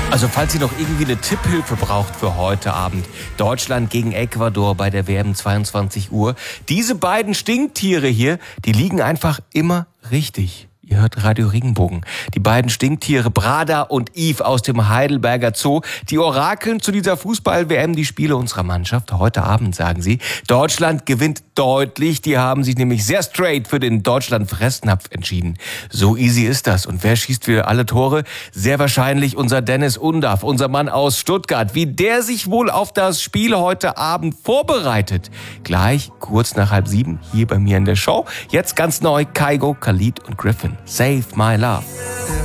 Also falls ihr noch irgendwie eine Tipphilfe braucht für heute Abend. Deutschland gegen Ecuador bei der WM 22 Uhr. Diese beiden Stinktiere hier, die liegen einfach immer richtig. Ihr hört Radio Regenbogen. Die beiden Stinktiere Brada und Yves aus dem Heidelberger Zoo, die orakeln zu dieser Fußball-WM die Spiele unserer Mannschaft. Heute Abend, sagen sie. Deutschland gewinnt deutlich. Die haben sich nämlich sehr straight für den Deutschland-Fressnapf entschieden. So easy ist das. Und wer schießt für alle Tore? Sehr wahrscheinlich unser Dennis Undaff, unser Mann aus Stuttgart. Wie der sich wohl auf das Spiel heute Abend vorbereitet. Gleich kurz nach 6:30 hier bei mir in der Show. Jetzt ganz neu Kygo, Khalid und Griffin. Save My Love.